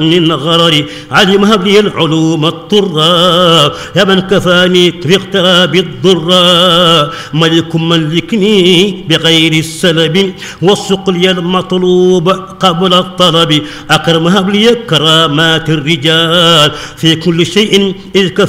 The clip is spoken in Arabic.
من غرري علم هب لي العلوم الطرا يا من كفاني في اقتراب الضرا ملك ملكني بغير السلب والسقي المطلوب قبل الطلب أكرم هب لي كرامات الرجال في كل شيء إذ كفى